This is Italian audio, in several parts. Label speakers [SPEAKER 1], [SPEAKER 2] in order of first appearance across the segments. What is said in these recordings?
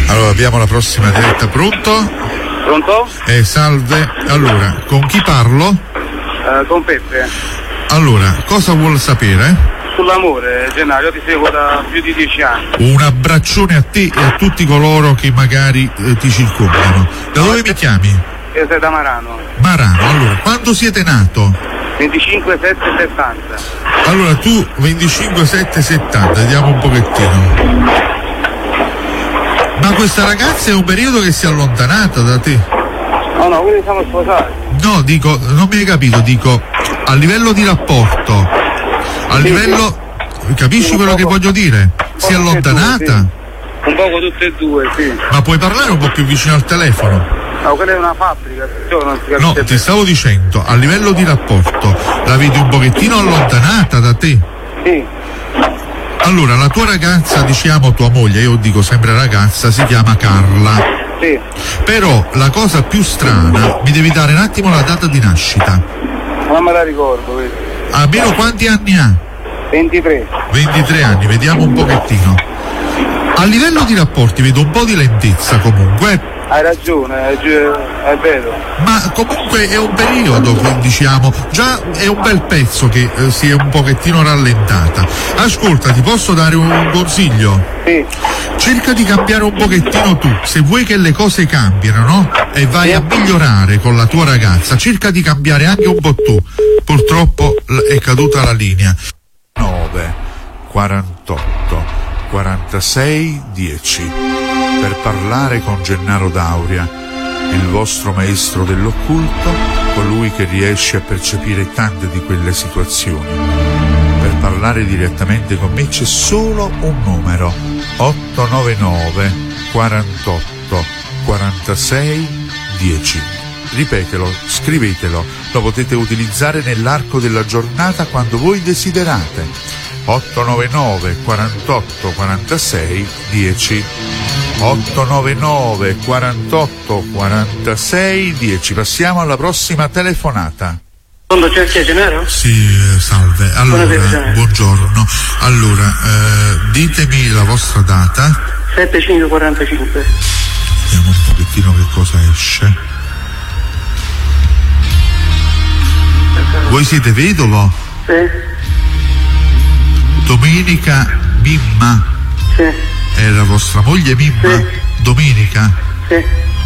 [SPEAKER 1] Allora, abbiamo la prossima diretta, pronto?
[SPEAKER 2] Pronto?
[SPEAKER 1] Salve, allora, con chi parlo?
[SPEAKER 2] Con Peppe.
[SPEAKER 1] Allora, cosa vuol sapere?
[SPEAKER 2] Sull'amore, Gennaro, io ti seguo da più di 10 anni.
[SPEAKER 1] Un abbraccione a te e a tutti coloro che magari ti circondano. Da dove mi chiami?
[SPEAKER 2] Io sei da Marano.
[SPEAKER 1] Marano, allora, quando siete nato?
[SPEAKER 2] 25/7/70.
[SPEAKER 1] Allora, tu 25/7/70, vediamo un pochettino. Ma questa ragazza è un periodo che si è allontanata da te?
[SPEAKER 2] No, quindi siamo sposati.
[SPEAKER 1] No, dico, non mi hai capito, dico, a livello di rapporto, a livello, capisci quello che voglio dire? Si è allontanata?
[SPEAKER 2] Un poco tutte e due, sì.
[SPEAKER 1] Ma puoi parlare un po' più vicino al telefono?
[SPEAKER 2] No, quella è una fabbrica, non si capisce.
[SPEAKER 1] No, ti stavo dicendo, a livello di rapporto, la vedi un pochettino allontanata da te?
[SPEAKER 2] Sì.
[SPEAKER 1] Allora, la tua ragazza, diciamo tua moglie, io dico sempre ragazza, si chiama Carla.
[SPEAKER 2] Sì.
[SPEAKER 1] Però la cosa più strana, mi devi dare un attimo la data di nascita.
[SPEAKER 2] Non me la ricordo, vedi.
[SPEAKER 1] Almeno quanti anni ha?
[SPEAKER 2] 23.
[SPEAKER 1] 23 anni, vediamo un pochettino. A livello di rapporti vedo un po' di lentezza comunque.
[SPEAKER 2] Hai ragione, è vero.
[SPEAKER 1] Ma comunque è un periodo, diciamo, già è un bel pezzo che si è un pochettino rallentata. Ascolta, ti posso dare un consiglio?
[SPEAKER 2] Sì.
[SPEAKER 1] Cerca di cambiare un pochettino tu, se vuoi che le cose cambiano, no? E vai a migliorare con la tua ragazza, cerca di cambiare anche un po' tu. Purtroppo è caduta la linea. 9 48 46 10 per parlare con Gennaro Dauria, il vostro maestro dell'occulto, colui che riesce a percepire tante di quelle situazioni. Per parlare direttamente con me c'è solo un numero: 899 48 46 10. Ripetelo, scrivetelo, lo potete utilizzare nell'arco della giornata quando voi desiderate. 899 48 46 10. 899 48 46 10. Passiamo alla prossima telefonata.
[SPEAKER 2] Quando c'è Gennaro?
[SPEAKER 1] Sì, salve. Allora, buongiorno. Allora, ditemi la vostra data.
[SPEAKER 2] 7545.
[SPEAKER 1] Vediamo un pochettino che cosa esce. Voi siete vedovo?
[SPEAKER 2] Sì.
[SPEAKER 1] Domenica Mimma?
[SPEAKER 2] Sì.
[SPEAKER 1] Era vostra moglie Mimma?
[SPEAKER 2] Sì.
[SPEAKER 1] Domenica?
[SPEAKER 2] Sì.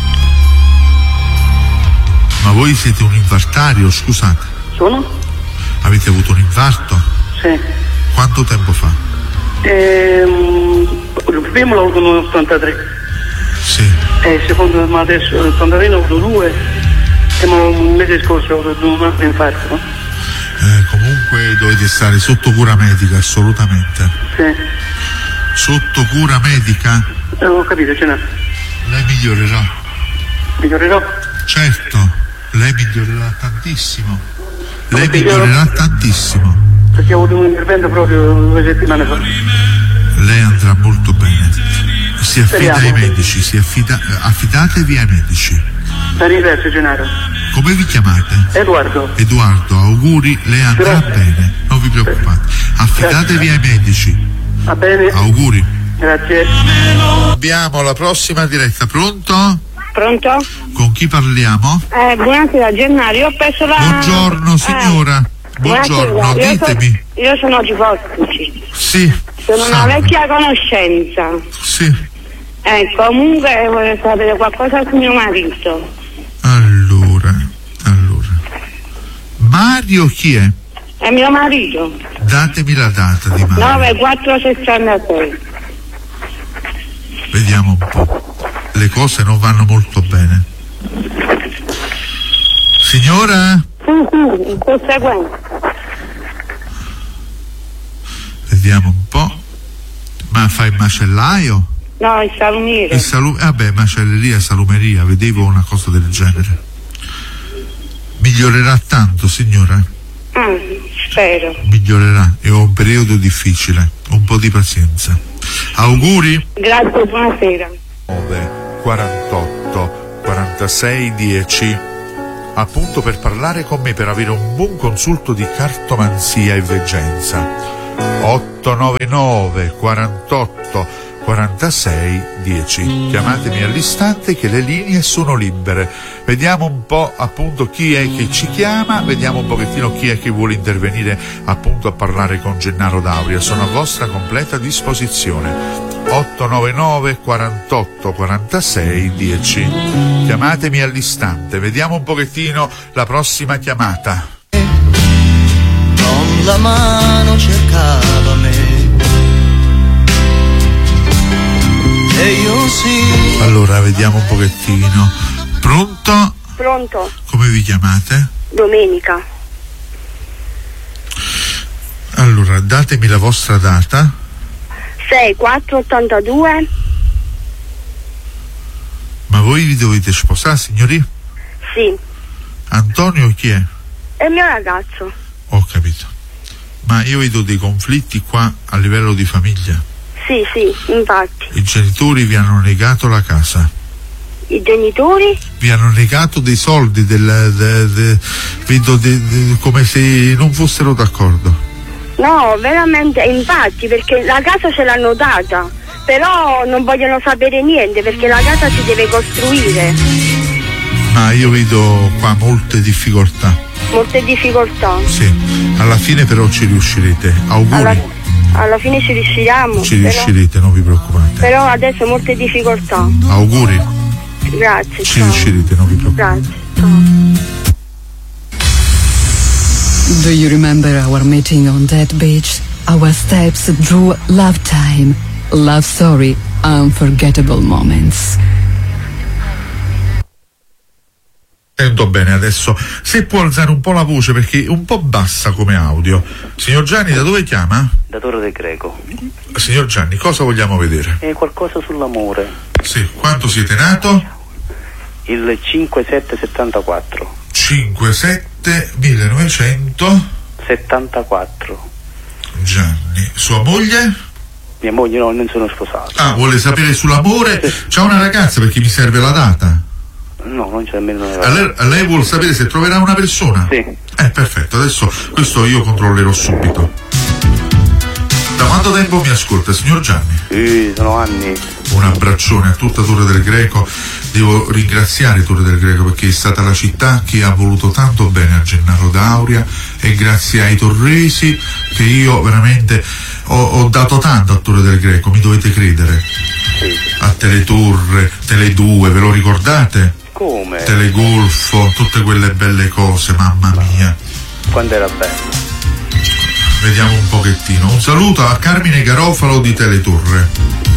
[SPEAKER 1] Ma voi siete un infartario, scusate?
[SPEAKER 2] Sono?
[SPEAKER 1] Avete avuto un infarto?
[SPEAKER 2] Sì.
[SPEAKER 1] Quanto tempo fa?
[SPEAKER 2] Il primo l'ho avuto nell'83.
[SPEAKER 1] Sì.
[SPEAKER 2] E il secondo, ma adesso nell'83 ne ho avuto 2. E un mese scorso ho avuto un altro infarto, no?
[SPEAKER 1] Comunque dovete stare sotto cura medica, assolutamente.
[SPEAKER 2] Sì.
[SPEAKER 1] Sotto cura medica?
[SPEAKER 2] Ho capito, ce n'è.
[SPEAKER 1] Lei migliorerà.
[SPEAKER 2] Migliorerò?
[SPEAKER 1] Certo, lei migliorerà tantissimo. Lei migliorerà tantissimo.
[SPEAKER 2] Perché ho avuto un intervento proprio 2 settimane fa.
[SPEAKER 1] Lei andrà molto bene. Si affida ai medici, affidatevi ai medici.
[SPEAKER 2] La ringrazio, Gennaro.
[SPEAKER 1] Come vi chiamate?
[SPEAKER 2] Edoardo.
[SPEAKER 1] Edoardo, auguri, lei andrà bene, non vi preoccupate. Affidatevi ai medici.
[SPEAKER 2] Va bene.
[SPEAKER 1] Auguri.
[SPEAKER 2] Grazie.
[SPEAKER 1] Abbiamo la prossima diretta, pronto?
[SPEAKER 3] Pronto?
[SPEAKER 1] Con chi parliamo?
[SPEAKER 3] Buonasera Gennaro, io ho perso la...
[SPEAKER 1] Buongiorno signora, buongiorno, ditemi.
[SPEAKER 3] Io sono Giuseppe.
[SPEAKER 1] Sì.
[SPEAKER 3] Sono una vecchia conoscenza.
[SPEAKER 1] Sì.
[SPEAKER 3] Comunque vorrei sapere qualcosa su mio marito.
[SPEAKER 1] Allora. Mario chi è?
[SPEAKER 3] È mio marito.
[SPEAKER 1] Datemi la data di Mario.
[SPEAKER 3] 9466.
[SPEAKER 1] Vediamo un po'. Le cose non vanno molto bene. Signora?
[SPEAKER 3] Sì, sto seguendo.
[SPEAKER 1] Vediamo un po'. Ma fa il macellaio?
[SPEAKER 3] No, il salumiere.
[SPEAKER 1] Macelleria, salumeria, vedevo una cosa del genere. Migliorerà tanto, signora?
[SPEAKER 3] Spero.
[SPEAKER 1] Migliorerà, è un periodo difficile, un po' di pazienza. Auguri.
[SPEAKER 3] Grazie, buonasera.
[SPEAKER 1] 9 48 46 10. Appunto per parlare con me, per avere un buon consulto di cartomanzia e veggenza. 899 48 46 10. Chiamatemi all'istante che le linee sono libere. Vediamo un po' appunto chi è che ci chiama, vediamo un pochettino chi è che vuole intervenire appunto a parlare con Gennaro D'Auria. Sono a vostra completa disposizione. 899 48 46 10. Chiamatemi all'istante, vediamo un pochettino la prossima chiamata.
[SPEAKER 4] Con la mano cercava me e io sì.
[SPEAKER 1] Allora vediamo un pochettino. Pronto?
[SPEAKER 3] Pronto?
[SPEAKER 1] Come vi chiamate?
[SPEAKER 3] Domenica.
[SPEAKER 1] Allora datemi la vostra data.
[SPEAKER 3] 6482.
[SPEAKER 1] Ma voi vi dovete sposare, signori?
[SPEAKER 3] Sì,
[SPEAKER 1] Antonio chi è?
[SPEAKER 3] è il mio ragazzo.
[SPEAKER 1] Ho capito. Ma io vedo dei conflitti qua a livello di famiglia.
[SPEAKER 3] Sì, infatti.
[SPEAKER 1] I genitori vi hanno negato la casa.
[SPEAKER 3] I genitori?
[SPEAKER 1] Vi hanno negato dei soldi, vedo come se non fossero d'accordo.
[SPEAKER 3] No, veramente, infatti, perché la casa ce l'hanno data, però non vogliono sapere niente perché la casa si deve costruire.
[SPEAKER 1] Ma io vedo qua molte difficoltà.
[SPEAKER 3] Molte difficoltà.
[SPEAKER 1] Sì, alla fine però ci riuscirete. Auguri.
[SPEAKER 3] Alla fine ci riusciremo.
[SPEAKER 1] Ci riuscirete, non vi preoccupate.
[SPEAKER 3] Però adesso molte difficoltà.
[SPEAKER 1] Auguri.
[SPEAKER 3] Grazie.
[SPEAKER 1] Ci riuscirete, non vi preoccupate.
[SPEAKER 3] Grazie. Ciao.
[SPEAKER 5] Do you remember our meeting on that beach? Our steps through love time, love story, unforgettable moments.
[SPEAKER 1] Sento bene adesso. Se può alzare un po' la voce perché è un po' bassa come audio. Signor Gianni, da dove chiama?
[SPEAKER 6] Da Torre del Greco.
[SPEAKER 1] Signor Gianni, cosa vogliamo vedere?
[SPEAKER 6] È qualcosa sull'amore.
[SPEAKER 1] Sì, quanto siete nato?
[SPEAKER 6] Il 5/7/74.
[SPEAKER 1] 5/7/1974. Gianni, sua moglie?
[SPEAKER 6] Mia moglie no, non sono sposato.
[SPEAKER 1] Ah, vuole sapere sull'amore? C'ha una ragazza perché mi serve la data.
[SPEAKER 6] No, non c'è nemmeno una ragazza.
[SPEAKER 1] Lei vuole sapere se troverà una persona?
[SPEAKER 6] Sì.
[SPEAKER 1] Perfetto, adesso questo io controllerò subito. Da quanto tempo mi ascolta, signor Gianni?
[SPEAKER 6] Sono anni.
[SPEAKER 1] Un abbraccione a tutta Torre del Greco. Devo ringraziare Torre del Greco perché è stata la città che ha voluto tanto bene a Gennaro D'Auria, e grazie ai torresi che io veramente ho dato tanto a Torre del Greco, mi dovete credere.
[SPEAKER 6] Sì.
[SPEAKER 1] A Teletorre, Tele2, ve lo ricordate?
[SPEAKER 6] Come?
[SPEAKER 1] Telegolfo, tutte quelle belle cose, mamma mia.
[SPEAKER 6] Quando era bello.
[SPEAKER 1] Vediamo un pochettino. Un saluto a Carmine Garofalo di Teletorre.